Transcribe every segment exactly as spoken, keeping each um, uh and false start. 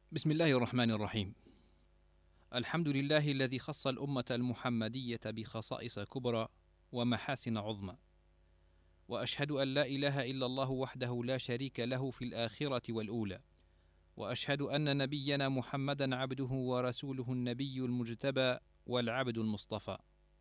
بسم الله الرحمن الرحيم. الحمد لله الذي خص الأمة المحمدية بخصائص كبرى ومحاسن عظمى، وأشهد أن لا إله إلا الله وحده لا شريك له في الآخرة والأولى، وأشهد أن نبينا محمدا عبده ورسوله النبي المجتبى والعبد المصطفى،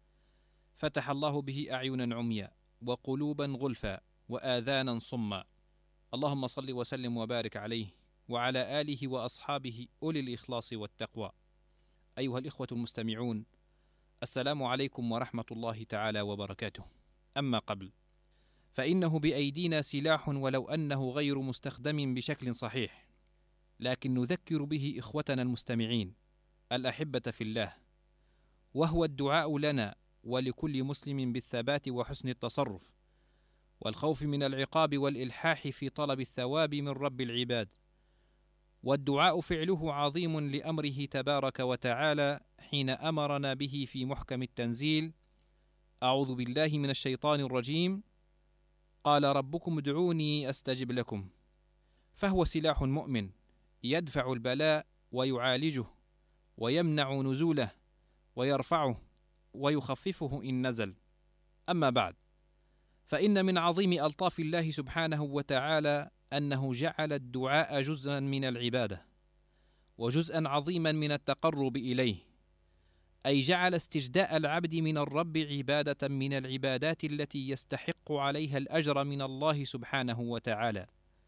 فتح الله به أعينا عميا وقلوبا غلفا وآذانا صما. اللهم صل وسلم وبارك عليه وعلى آله وأصحابه أولي الإخلاص والتقوى. أيها الإخوة المستمعون، السلام عليكم ورحمة الله تعالى وبركاته. أما قبل، فإنه بأيدينا سلاح ولو أنه غير مستخدم بشكل صحيح، لكن نذكر به إخوتنا المستمعين الأحبة في الله، وهو الدعاء لنا ولكل مسلم بالثبات وحسن التصرف والخوف من العقاب والإلحاح في طلب الثواب من رب العباد. والدعاء فعله عظيم لأمره تبارك وتعالى حين أمرنا به في محكم التنزيل: أعوذ بالله من الشيطان الرجيم، قال ربكم ادعوني أستجب لكم. فهو سلاح مؤمن يدفع البلاء ويعالجه ويمنع نزوله ويرفعه ويخففه إن نزل. أما بعد، فإن من عظيم ألطاف الله سبحانه وتعالى أنه جعل الدعاء جزءا من العبادة وجزءا عظيما من التقرب إليه، أي جعل استجداء العبد من الرب عبادة من العبادات التي يستحق عليها الأجر من الله سبحانه وتعالى.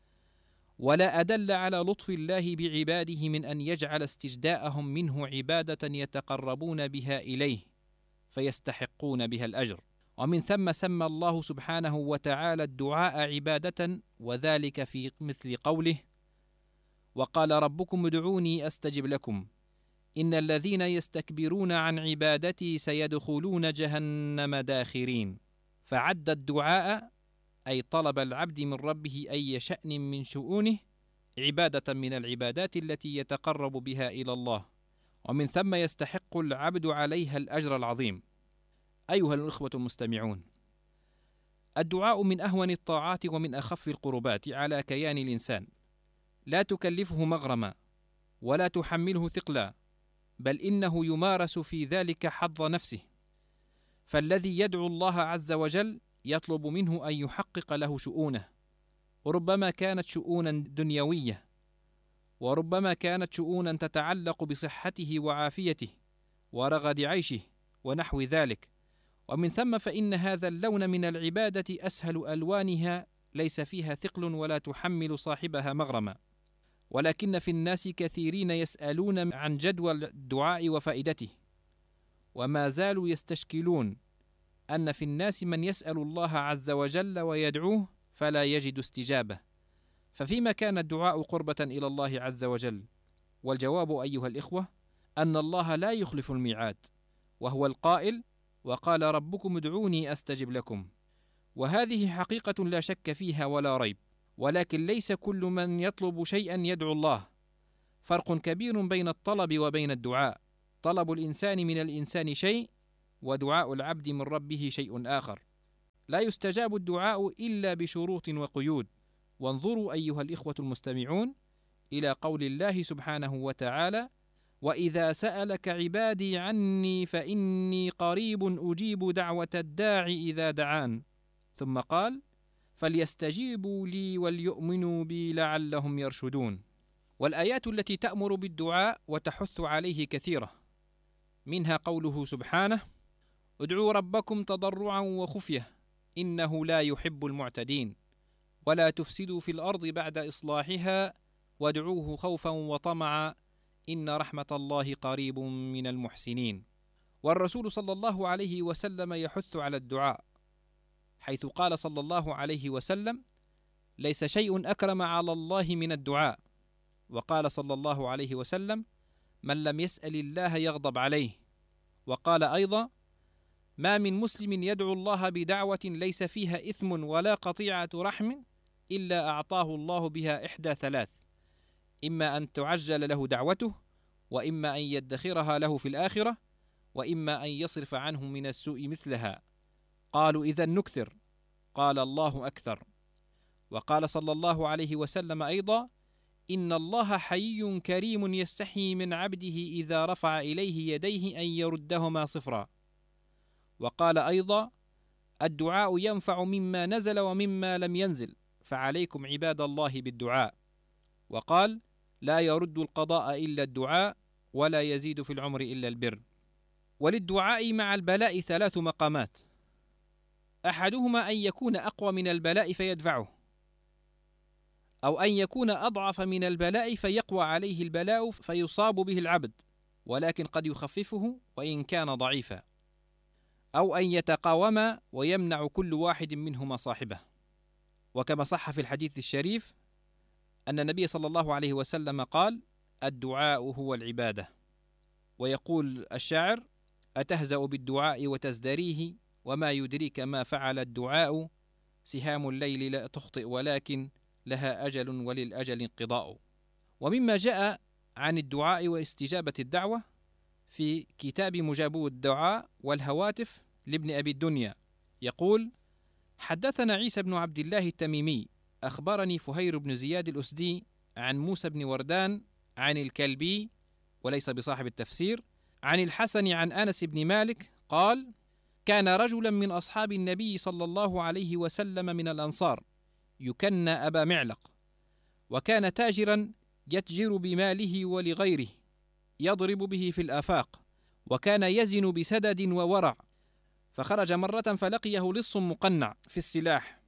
ولا أدل على لطف الله بعباده من أن يجعل استجداءهم منه عبادة يتقربون بها إليه فيستحقون بها الأجر. ومن ثم سمى الله سبحانه وتعالى الدعاء عبادة، وذلك في مثل قوله: وقال ربكم ادعوني أستجب لكم إن الذين يستكبرون عن عبادتي سيدخلون جهنم داخرين. فعد الدعاء أي طلب العبد من ربه أي شأن من شؤونه عبادة من العبادات التي يتقرب بها إلى الله، ومن ثم يستحق العبد عليها الأجر العظيم. أيها الأخوة المستمعون، الدعاء من أهون الطاعات ومن أخف القربات على كيان الإنسان، لا تكلفه مغرما ولا تحمله ثقلا، بل إنه يمارس في ذلك حظ نفسه. فالذي يدعو الله عز وجل يطلب منه أن يحقق له شؤونه، وربما كانت شؤونا دنيوية، وربما كانت شؤونا تتعلق بصحته وعافيته ورغد عيشه ونحو ذلك. ومن ثم فإن هذا اللون من العبادة أسهل ألوانها، ليس فيها ثقل ولا تحمل صاحبها مغرما. ولكن في الناس كثيرين يسألون عن جدوى الدعاء وفائدته، وما زالوا يستشكلون أن في الناس من يسأل الله عز وجل ويدعوه فلا يجد استجابة. ففيما كان الدعاء قربة إلى الله عز وجل؟ والجواب أيها الإخوة أن الله لا يخلف الميعاد، وهو القائل: وقال ربكم ادعوني أستجب لكم. وهذه حقيقة لا شك فيها ولا ريب، ولكن ليس كل من يطلب شيئا يدعو الله. فرق كبير بين الطلب وبين الدعاء. طلب الإنسان من الإنسان شيء، ودعاء العبد من ربه شيء آخر. لا يستجاب الدعاء إلا بشروط وقيود. وانظروا أيها الإخوة المستمعون إلى قول الله سبحانه وتعالى: وإذا سألك عبادي عني فإني قريب أجيب دعوة الداع إذا دعان. ثم قال: فليستجيبوا لي وليؤمنوا بي لعلهم يرشدون. والآيات التي تأمر بالدعاء وتحث عليه كثيرة، منها قوله سبحانه: ادعوا ربكم تضرعا وخفية إنه لا يحب المعتدين، ولا تفسدوا في الأرض بعد إصلاحها وادعوه خوفا وطمعا إن رحمة الله قريب من المحسنين. والرسول صلى الله عليه وسلم يحث على الدعاء، حيث قال صلى الله عليه وسلم: ليس شيء أكرم على الله من الدعاء. وقال صلى الله عليه وسلم: من لم يسأل الله يغضب عليه. وقال أيضا: ما من مسلم يدعو الله بدعوة ليس فيها إثم ولا قطيعة رحم إلا أعطاه الله بها إحدى ثلاث: إما أن تعجل له دعوته، وإما أن يدخرها له في الآخرة، وإما أن يصرف عنه من السوء مثلها. قالوا: إذن نكثر. قال: الله أكثر. وقال صلى الله عليه وسلم أيضا: إن الله حيي كريم يستحيي من عبده إذا رفع إليه يديه أن يردهما صفرا. وقال أيضا: الدعاء ينفع مما نزل ومما لم ينزل، فعليكم عباد الله بالدعاء. وقال: لا يرد القضاء إلا الدعاء، ولا يزيد في العمر إلا البر. وللدعاء مع البلاء ثلاث مقامات: أحدهما أن يكون أقوى من البلاء فيدفعه، أو أن يكون أضعف من البلاء فيقوى عليه البلاء فيصاب به العبد ولكن قد يخففه وإن كان ضعيفا، أو أن يتقاوما ويمنع كل واحد منهما صاحبه. وكما صح في الحديث الشريف أن النبي صلى الله عليه وسلم قال: الدعاء هو العبادة. ويقول الشاعر: أتهزأ بالدعاء وتزدريه، وما يدريك ما فعل الدعاء، سهام الليل لا تخطئ ولكن لها أجل وللأجل انقضاء. ومما جاء عن الدعاء واستجابة الدعوة في كتاب مجابو الدعاء والهواتف لابن أبي الدنيا، يقول: حدثنا عيسى بن عبد الله التميمي أخبرني فهير بن زياد الأسدي عن موسى بن وردان عن الكلبي وليس بصاحب التفسير عن الحسن عن أنس بن مالك قال: كان رجلا من أصحاب النبي صلى الله عليه وسلم من الأنصار يكنى أبا معلق، وكان تاجرا يتجر بماله ولغيره يضرب به في الآفاق، وكان يزن بسدد وورع. فخرج مرة فلقيه لص مقنع في السلاح،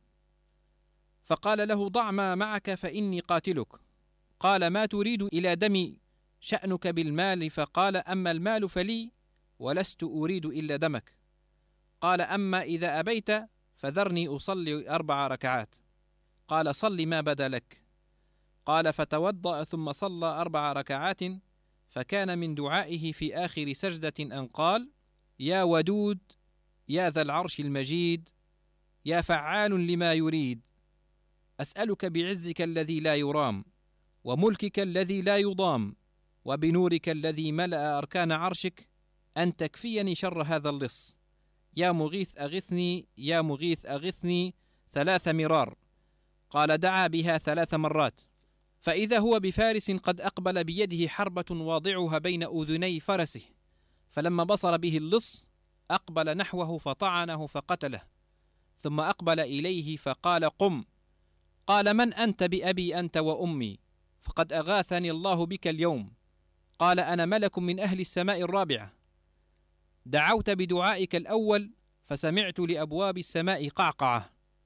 فقال له: ضع ما معك فإني قاتلك. قال: ما تريد إلى دمي؟ شأنك بالمال. فقال: أما المال فلي، ولست أريد إلا دمك. قال: أما إذا أبيت فذرني أصلي أربع ركعات. قال: صل ما بدا لك. قال: فتوضأ ثم صلى أربع ركعات، فكان من دعائه في آخر سجدة أن قال: يا ودود، يا ذا العرش المجيد، يا فعال لما يريد، أسألك بعزك الذي لا يرام، وملكك الذي لا يضام، وبنورك الذي ملأ أركان عرشك، أن تكفيني شر هذا اللص. يا مغيث أغثني، يا مغيث أغثني، ثلاث مرار. قال: دعا بها ثلاث مرات، فإذا هو بفارس قد أقبل بيده حربة واضعها بين أذني فرسه، فلما بصر به اللص أقبل نحوه فطعنه فقتله، ثم أقبل إليه فقال: قم. قال: من أنت؟ بأبي أنت وأمي، فقد أغاثني الله بك اليوم. قال: أنا ملك من أهل السماء الرابعة، دعوت بدعائك الأول فسمعت لأبواب السماء قعقعة،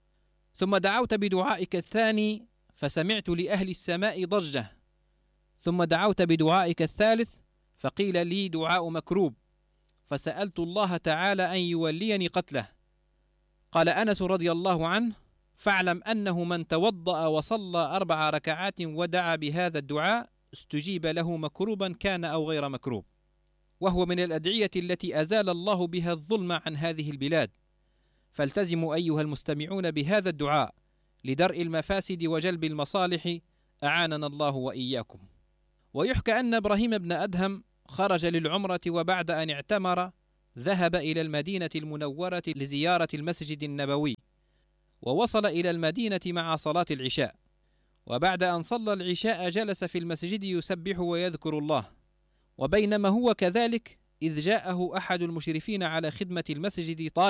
ثم دعوت بدعائك الثاني فسمعت لأهل السماء ضجة، ثم دعوت بدعائك الثالث فقيل لي دعاء مكروب، فسألت الله تعالى أن يوليني قتله. قال أنس رضي الله عنه: فاعلم أنه من توضأ وصلى أربع ركعات ودعا بهذا الدعاء استجيب له مكروبا كان أو غير مكروب، وهو من الأدعية التي أزال الله بها الظلم عن هذه البلاد. فالتزموا أيها المستمعون بهذا الدعاء لدرء المفاسد وجلب المصالح، أعاننا الله وإياكم. ويحكى أن إبراهيم بن أدهم خرج للعمرة، وبعد أن اعتمر ذهب إلى المدينة المنورة لزيارة المسجد النبوي، ووصل إلى المدينة مع صلاة العشاء، وبعد أن صلى العشاء جلس في المسجد يسبح ويذكر الله. وبينما هو كذلك إذ جاءه أحد المشرفين على خدمة المسجد طالب